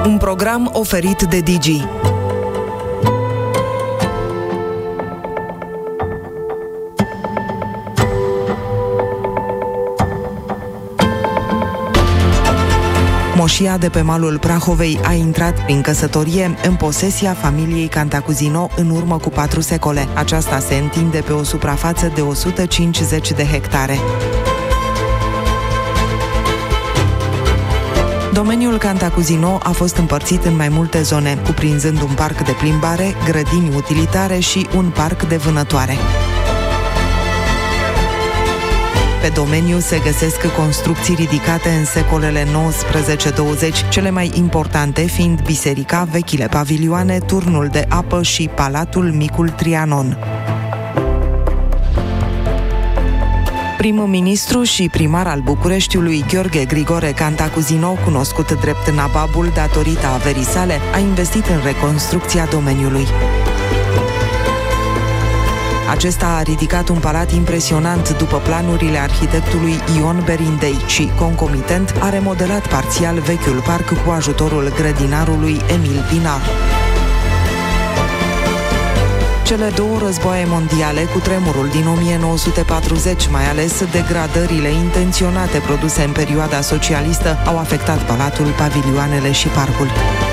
Un program oferit de Digi. Moșia de pe malul Prahovei a intrat prin căsătorie în posesia familiei Cantacuzino în urmă cu 4 secole. Aceasta se întinde pe o suprafață de 150 de hectare. Domeniul Cantacuzino a fost împărțit în mai multe zone, cuprinzând un parc de plimbare, grădini utilitare și un parc de vânătoare. Pe domeniu se găsesc construcții ridicate în secolele 19-20, cele mai importante fiind biserica, vechile pavilioane, turnul de apă și palatul Micul Trianon. Primul ministru și primar al Bucureștiului, Gheorghe Grigore Cantacuzino, cunoscut drept Nababul datorită averii sale, a investit în reconstrucția domeniului. Acesta a ridicat un palat impresionant după planurile arhitectului Ion Berindei și, concomitent, a remodelat parțial vechiul parc cu ajutorul grădinarului Emil Pinar. Cele două războaie mondiale, cu tremurul din 1940, mai ales degradările intenționate produse în perioada socialistă, au afectat palatul, pavilioanele și parcul.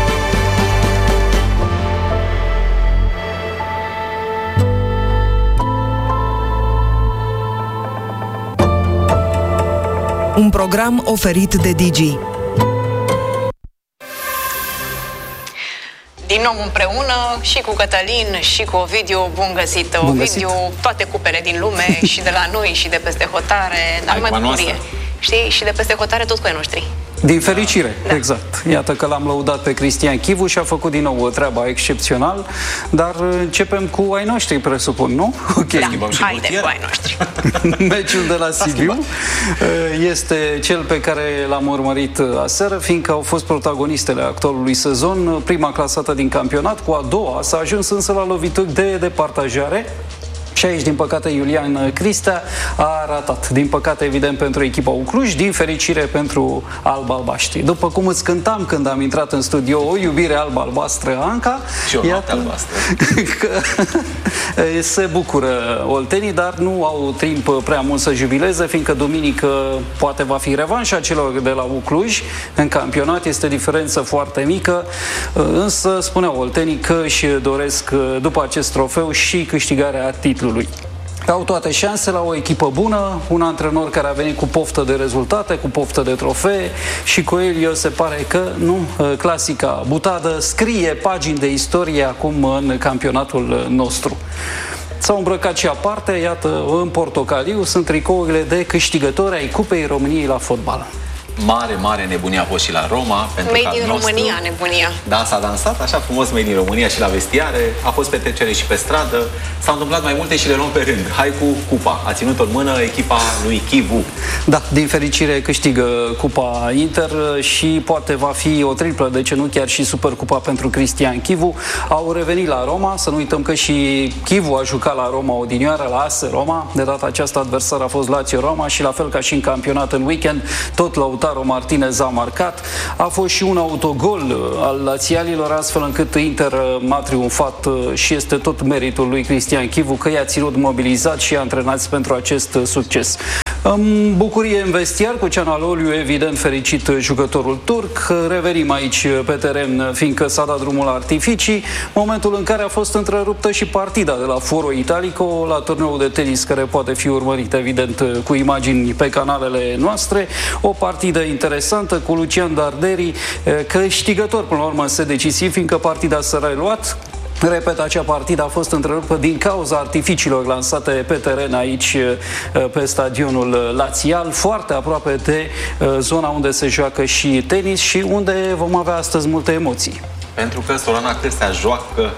Un program oferit de Digi. Din nou împreună și cu Cătălin și cu Ovidiu. Bun găsit, Ovidiu. Toate cupele din lume, și de la noi și de peste hotare, dar mai bucurie. Știi? Și de peste hotare tot cu ai noștri. Din fericire, da. Exact. Iată că l-am lăudat pe Cristian Chivu și a făcut din nou o treabă excepțional, dar începem cu ai noștri, presupun, nu? Ok. Da, haide cu ai noștri. Meciul de la Sibiu este cel pe care l-am urmărit aseară, fiindcă au fost protagonistele actualului sezon. Prima clasată din campionat, cu a doua s-a ajuns însă la lovituri de departajare. Și aici, din păcate, Iulian Cristea a ratat. Din păcate, evident, pentru echipa Ucluj, din fericire pentru alb-albaștri. După cum îți cântam când am intrat în studio, o iubire alb-albastră, Anca, și o noapte albastră. Că se bucură oltenii, dar nu au timp prea mult să jubileze, fiindcă duminică poate va fi revanșa celor de la Ucluj. În campionat este diferență foarte mică, însă spuneau oltenii că își doresc după acest trofeu și câștigarea titlului. Au toate șanse la o echipă bună, un antrenor care a venit cu poftă de rezultate, cu poftă de trofee și Coelho se pare că, nu, clasica butadă, scrie pagini de istorie acum în campionatul nostru. S-au îmbrăcat și aparte, iată, în portocaliu sunt tricourile de câștigători ai Cupei României la fotbal. Mare nebunie a fost și la Roma. Made in România, nebunia. Da, s-a dansat așa frumos Made in România și la vestiare. A fost petrecere și pe stradă. S-au întâmplat mai multe și le luăm pe rând. Hai cu cupa. A ținut-o în mână echipa lui Chivu. Da, din fericire câștigă cupa Inter și poate va fi o triplă, de ce nu chiar și supercupa pentru Cristian Chivu. Au revenit la Roma. Să nu uităm că și Chivu a jucat la Roma odinioară, la AS Roma. De data aceasta adversar a fost Lazio Roma și la fel ca și în campionat în weekend, tot Lautaro Martinez a marcat. A fost și un autogol al lațialilor, astfel încât Inter a triumfat și este tot meritul lui Cristian Chivu că i-a ținut mobilizat și antrenați pentru acest succes. În bucurie în vestiar cu Cianaloliu, evident fericit jucătorul turc. Revenim aici pe teren, fiindcă s-a dat drumul la artificii, momentul în care a fost întreruptă și partida de la Foro Italico, la turneul de tenis care poate fi urmărit evident cu imagini pe canalele noastre. O partidă interesantă cu Lucian Darderi, câștigător până la urmă se decisiv, fiindcă partida s-a reluat. Repet, acea partidă a fost întreruptă din cauza artificiilor lansate pe teren aici, pe stadionul Lațial, foarte aproape de zona unde se joacă și tenis și unde vom avea astăzi multe emoții. Pentru că Sorana Cârstea joacă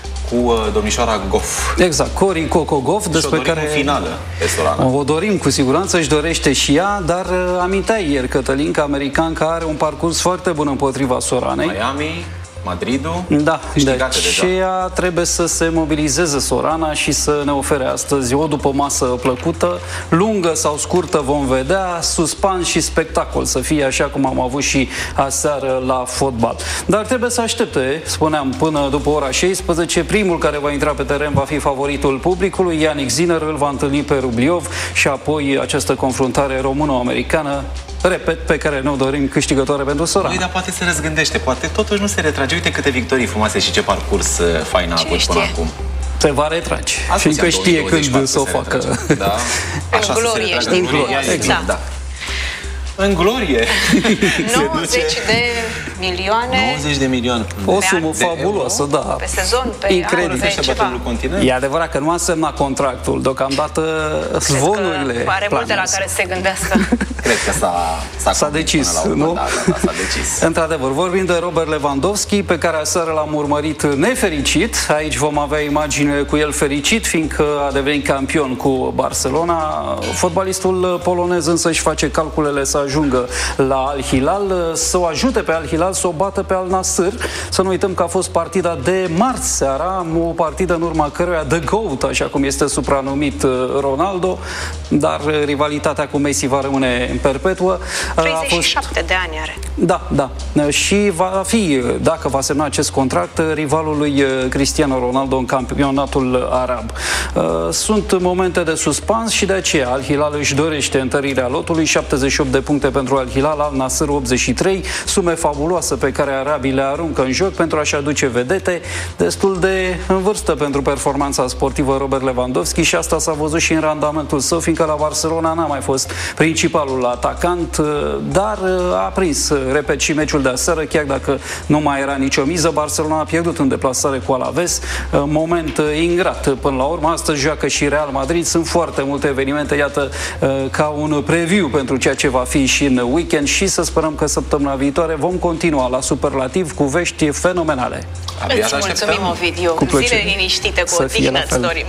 cu domnișoara Goff. Exact, Cori Coco Goff, despre care finală pe Sorana. O dorim cu siguranță, își dorește și ea, dar aminteai ieri, Cătălin, că americanca are un parcurs foarte bun împotriva Soranei. Miami, Madridul. Da, de aceea trebuie să se mobilizeze Sorana și să ne ofere astăzi o după masă plăcută, lungă sau scurtă vom vedea, suspans și spectacol să fie așa cum am avut și aseară la fotbal. Dar trebuie să aștepte, spuneam, până după ora 16, primul care va intra pe teren va fi favoritul publicului, Yannick Sinner îl va întâlni pe Rubliov și apoi această confruntare româno-americană, repet, pe care ne-o dorim câștigătoare pentru Sorana. Dar poate se răzgândește, poate totuși nu se retrage. Uite câte victorii frumoase și ce parcurs fain a avut până acum. Se va retrage, fiindcă știe când să o facă. Da? În glorie, știi? În glorie, exact. Da. În glorie. 90 de milioane. 90 de milioane. O sumă fabuloasă, da. Pe sezon, pe incredibil. an, pe ceva. E adevărat că nu a semnat contractul. Deocamdată zvonurile are multe la care se gândească. Cred că s-a decis, nu? Da, s-a decis. Într-adevăr, vorbim de Robert Lewandowski, pe care aseară l-am urmărit nefericit. Aici vom avea imagine cu el fericit, fiindcă a devenit campion cu Barcelona. Fotbalistul polonez însă își face calculele să ajungă la Al Hilal, să o ajute pe Al Hilal să o bată pe Al Nassr. Să nu uităm că a fost partida de marți seara, o partidă în urma căruia The GOAT, așa cum este supranumit Ronaldo, dar rivalitatea cu Messi va rămâne perpetuă. 37 de ani are. Da, da. Și va fi, dacă va semna acest contract, rivalul lui Cristiano Ronaldo în campionatul arab. Sunt momente de suspans și de aceea Al Hilal își dorește întărirea lotului, 78 de puncte pentru Al Hilal, Al Nassr 83, sume fabuloase pe care arabii le aruncă în joc pentru a-și aduce vedete, destul de în vârstă pentru performanța sportivă Robert Lewandowski și asta s-a văzut și în randamentul său, fiindcă la Barcelona n-a mai fost principalul atacant, dar a prins, repet, și meciul de aseară, chiar dacă nu mai era nicio miză. Barcelona a pierdut în deplasare cu Alaves, moment ingrat până la urmă. Astăzi joacă și Real Madrid, sunt foarte multe evenimente, iată, ca un preview pentru ceea ce va fi și în weekend și să sperăm că săptămâna viitoare vom continua la superlativ cu vești fenomenale. Îți mulțumim, Ovidiu. Zile liniștite cu odihnă îți dorim.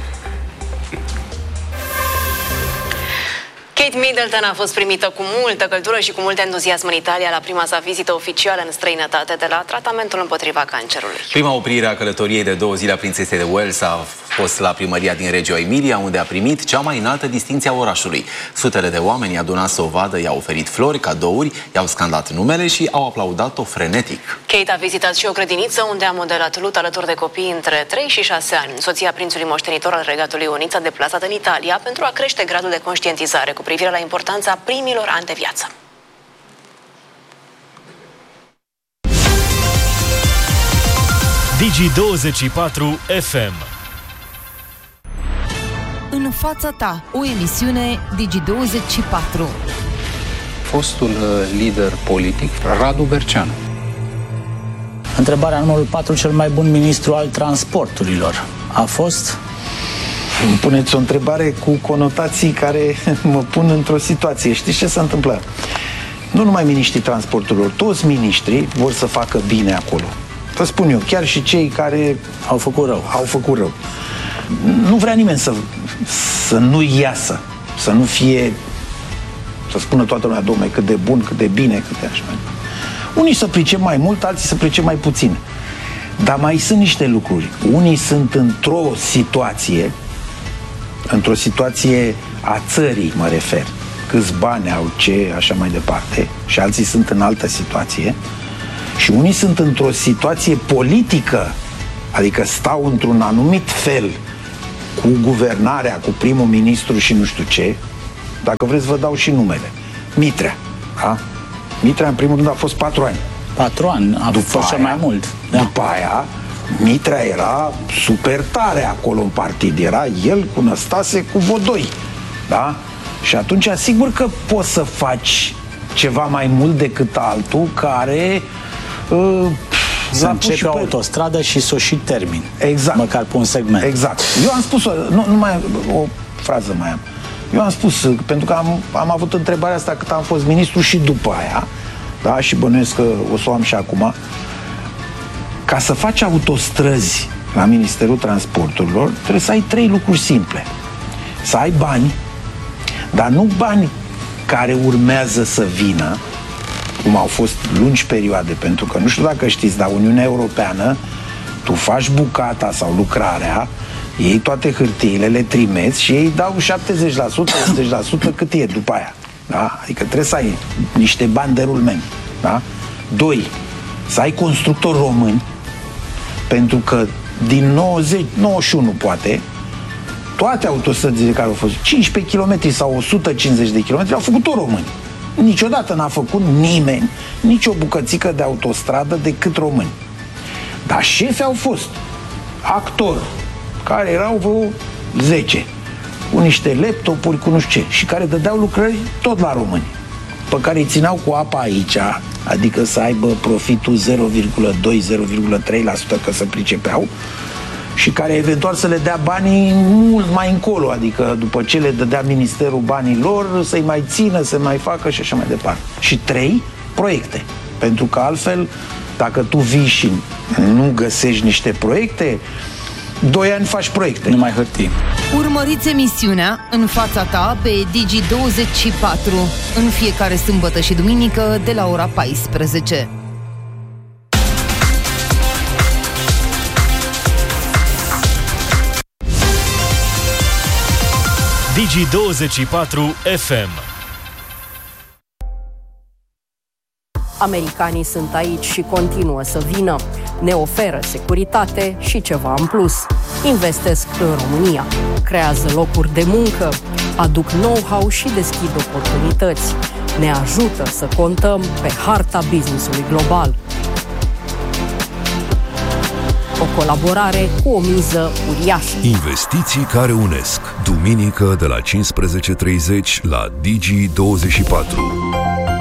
Kate Middleton a fost primită cu multă căldură și cu mult entuziasm în Italia la prima sa vizită oficială în străinătate de la tratamentul împotriva cancerului. Prima oprire a călătoriei de 2 zile a prințesei de Wales a fost la primăria din Reggio Emilia, unde a primit cea mai înaltă distinție a orașului. Sutele de oameni i-au adunat să o vadă, i-au oferit flori, cadouri, i-au scandat numele și au aplaudat-o frenetic. Kate a vizitat și o grădiniță unde a modelat lut alături de copii între 3 și 6 ani. Soția prințului moștenitor al Regatului Unit s-a deplasat în Italia pentru a crește gradul de conștientizare cu privire la importanța primilor ani de viață. Digi24 FM. În fața ta, o emisiune Digi24. Fostul lider politic, Radu Berceanu. Întrebarea numărul 4, cel mai bun ministru al transporturilor a fost? Îmi puneți o întrebare cu conotații care mă pun într-o situație. Știți ce s-a întâmplat? Nu numai miniștrii transporturilor, toți miniștrii vor să facă bine acolo. Vă spun eu, chiar și cei care au făcut rău. Nu vrea nimeni să nu iasă, să nu fie, să spună toată lumea, dom'le, cât de bun, cât de bine, cât de așa. Unii să pricep mai mult, alții să pricep mai puțin. Dar mai sunt niște lucruri. Unii sunt într-o situație a țării, mă refer. Câți bani au, ce, așa mai departe. Și alții sunt în altă situație. Și unii sunt într-o situație politică, adică stau într-un anumit fel cu guvernarea, cu primul ministru și nu știu ce. Dacă vreți vă dau și numele. Mitrea, da? Mitrea în primul rând a fost 4 ani. 4 ani, a fost cel mai mult. Da. După aia, Mitrea era super tare acolo în partid. Era el cu Năstase, cu Vodoi. Da? Și atunci, sigur că poți să faci ceva mai mult decât altul care... să începe o autostradă și să o și termin. Exact. Măcar pe un segment. Exact. Eu am spus, numai o frază mai am. Eu am spus, pentru că am avut întrebarea asta cât am fost ministru și după aia, da, și bănuiesc că o să o am și acum, ca să faci autostrăzi la Ministerul Transporturilor, trebuie să ai 3 lucruri simple. Să ai bani, dar nu bani care urmează să vină, cum au fost lungi perioade, pentru că nu știu dacă știți, dar Uniunea Europeană, tu faci bucata sau lucrarea, iei toate hârtiile, le trimeți și ei dau 70%, 80% cât e după aia. Da? Adică trebuie să ai niște bani de rulment. Da? 2. Să ai constructori români, pentru că din 90, 91 poate, toate autostrăzile care au fost 15 km sau 150 de km au făcut tot români. Niciodată n-a făcut nimeni nicio bucățică de autostradă decât români. Dar șefi au fost actori care erau vreo 10 cu niște laptopuri, cu nu știu ce, și care dădeau lucrări tot la români, pe care îi țineau cu apa aici, adică să aibă profitul 0,2-0,3% că se pricepeau, și care eventual să le dea banii mult mai încolo, adică după ce le dădea ministerul banii lor, să-i mai țină, să mai facă și așa mai departe. Și 3, proiecte. Pentru că altfel, dacă tu vii și nu găsești niște proiecte, 2 ani faci proiecte. Nu mai hârtii. Urmăriți emisiunea În fața ta pe Digi24 în fiecare sâmbătă și duminică de la ora 14. Digi24 FM. Americanii sunt aici și continuă să vină. Ne oferă securitate și ceva în plus. Investesc în România, creează locuri de muncă, aduc know-how și deschid oportunități. Ne ajută să contăm pe harta business-ului global. O colaborare cu o miză uriașă. Investiții care unesc. Duminică de la 15:30 la Digi24.